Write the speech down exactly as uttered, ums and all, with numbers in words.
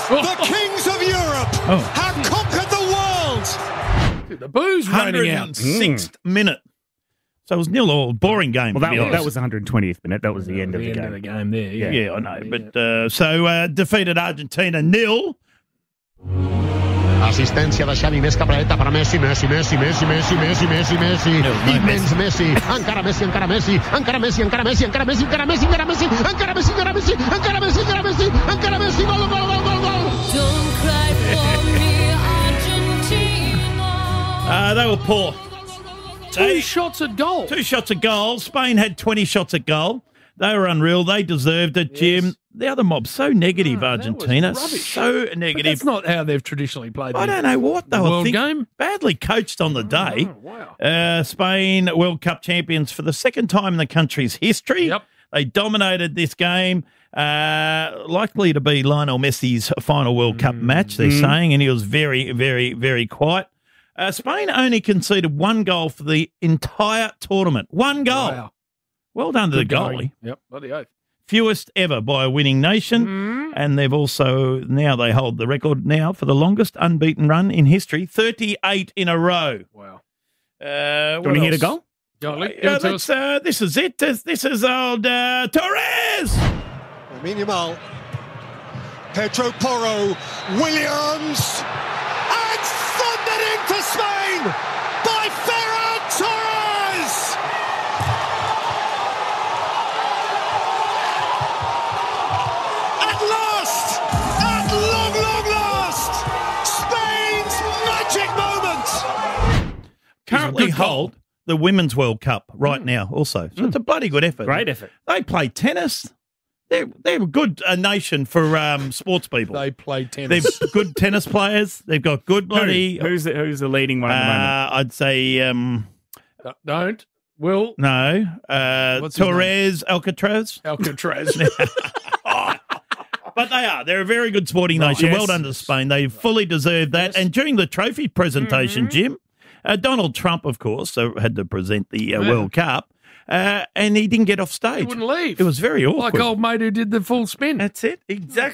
The kings of Europe Oh. have conquered the world. The booze running out. one hundred sixth minute. So it was nil all. Boring game. Well, to that, be was, honest. that was the one hundred twentieth minute. That was the end of the end game. of the game there. Yeah, Yeah, I know. But uh, so uh, defeated Argentina nil. Assistència de Xavi, més cap a la dreta per a Messi, Messi, Messi, Messi, Messi, Messi, Messi, Messi, No, no, immens Messi, encara Messi, encara Messi, encara Messi, encara Messi, encara Messi, encara Messi, encara Messi, encara Messi, encara Messi, encara Messi, encara Messi, encara Messi, gol, gol, gol, gol, gol. Don't cry for me, Argentina. Uh, they were poor. Two They- shots at goal. Two shots at goal. Spain had twenty shots at goal. They were unreal. They deserved it, Jim. The other mob, so negative, Oh, that was Argentina. rubbish. So But negative. that's not how they've traditionally played. I the- don't know what they the were World thinking. game. Badly coached on the day. Oh, wow. Uh, Spain World Cup champions for the second time in the country's history. Yep. They dominated this game. Uh, likely to be Lionel Messi's final World Cup match, they're saying, and he was very, very, very quiet. Uh, Spain only conceded one goal for the entire tournament. One goal. Wow. Well done to Good the goalie. going. Yep. Bloody oath. Fewest ever by a winning nation. And they've also, now they hold the record now for the longest unbeaten run in history, thirty-eight in a row. Wow. Uh, Do you what want to hear the else? goal? Go on, Luke. Yeah, Give it to let's, us. uh, this is it. This, this is old uh, Torres. Lamine Yamal, Pedro Porro, Williams, and thundered in for Spain by Ferran Torres. At last, at long, long last, Spain's magic moment. Currently good goal. hold the Women's World Cup right now also. So it's a bloody good effort. Great effort. They play tennis. They're, they're a good uh, nation for um, sports people. They played They're tennis. good tennis players. They've got good bloody... Who? Who's, the, who's the leading one at the moment? uh, I'd say... Um, Uh, Don't. Will. no. Uh, What's his Torres Alcatraz. Alcatraz. But they are. They're a very good sporting Right. nation. Yes. Well done to Spain. They fully deserve that. Yes. And during the trophy presentation, Jim, uh, Donald Trump, of course, so had to present the uh, Yeah. World Cup, uh, and he didn't get off He stage. wouldn't leave. It was very awkward. Like old mate who did the full spin. That's it. Exactly.